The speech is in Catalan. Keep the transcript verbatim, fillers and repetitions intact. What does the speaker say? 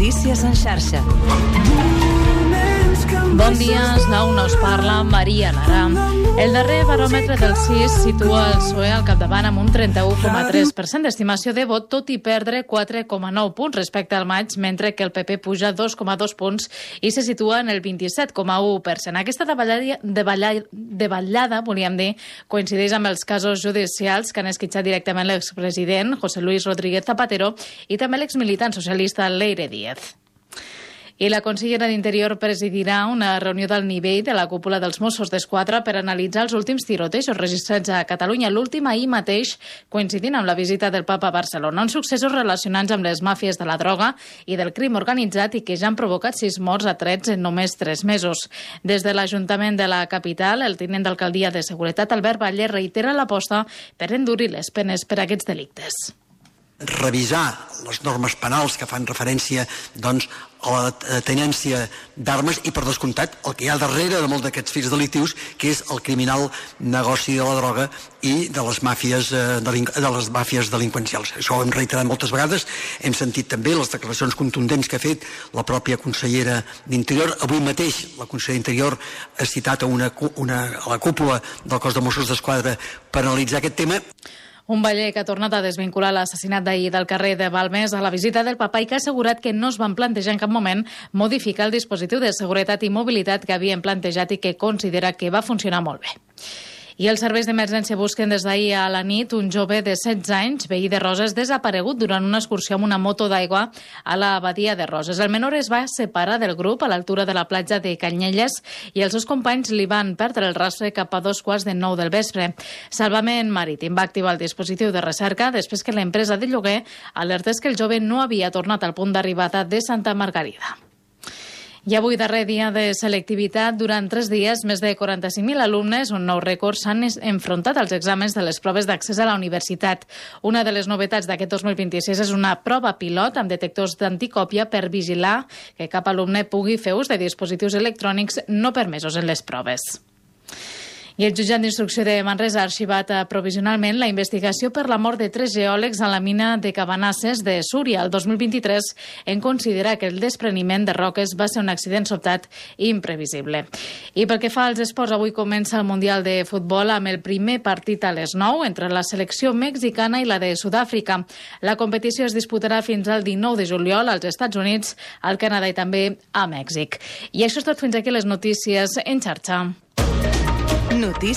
Notícies en xarxa. Bon dia, la una us parla Maria Lara. El darrer baròmetre del C I S situa el P S O E al capdavant amb un trenta-u coma tres per cent d'estimació de vot, tot i perdre quatre coma nou punts respecte al maig, mentre que el P P puja dos coma dos punts i se situa en el vint-i-set coma u per cent. Aquesta davallada, davallada, davallada, volíem dir, coincideix amb els casos judicials que han esquitxat directament l'expresident José Luis Rodríguez Zapatero i també l'exmilitant socialista Leire Díez. I la consellera d'Interior presidirà una reunió del nivell de la cúpula dels Mossos d'Esquadra per analitzar els últims tirotejos registrats a Catalunya. L'últim ahir mateix, coincidint amb la visita del papa a Barcelona. Uns successos relacionats amb les màfies de la droga i del crim organitzat i que ja han provocat sis morts a trets en només tres mesos. Des de l'Ajuntament de la capital, el tinent d'alcaldia de Seguretat, Albert Batlle, reitera l'aposta per endurir les penes per a aquests delictes. Revisar les normes penals que fan referència doncs, a la tenència d'armes i, per descomptat, el que hi ha darrere de molts d'aquests fets delictius, que és el criminal negoci de la droga i de les màfies, de les màfies delinqüencials. Això ho hem reiterat moltes vegades, hem sentit també les declaracions contundents que ha fet la pròpia consellera d'Interior. Avui mateix la consellera d'Interior ha citat a, una, una, a la cúpula del cos de Mossos d'Esquadra per analitzar aquest tema. Un baller que ha tornat a desvincular l'assassinat d'ahir del carrer de Balmes a la visita del papa i que ha assegurat que no es van plantejar en cap moment modificar el dispositiu de seguretat i mobilitat que havien plantejat i que considera que va funcionar molt bé. I els serveis d'emergència busquen des d'ahir a la nit un jove de setze anys, veí de Roses, desaparegut durant una excursió amb una moto d'aigua a la badia de Roses. El menor es va separar del grup a l'altura de la platja de Canyelles i els seus companys li van perdre el rastre cap a dos quarts de nou del vespre. Salvament Marítim va activar el dispositiu de recerca després que l'empresa de lloguer alertés que el jove no havia tornat al punt d'arribada de Santa Margarida. I avui, darrer dia de selectivitat, durant tres dies, més de quaranta-cinc mil alumnes, un nou rècord, s'han enfrontat als exàmens de les proves d'accés a la universitat. Una de les novetats d'aquest dos mil vint-i-sis és una prova pilot amb detectors d'anticòpia per vigilar que cap alumne pugui fer ús de dispositius electrònics no permesos en les proves. I el jutjat d'instrucció de Manresa ha arxivat provisionalment la investigació per la mort de tres geòlegs a la mina de Cabanasses de Súria el dos mil vint-i-tres en considerar que el despreniment de roques va ser un accident sobtat i imprevisible. I pel que fa als esports, avui comença el Mundial de Futbol amb el primer partit a les nou entre la selecció mexicana i la de Sud-àfrica. La competició es disputarà fins al dinou de juliol als Estats Units, al Canadà i també a Mèxic. I això és tot, fins aquí les notícies en xarxa. Notícies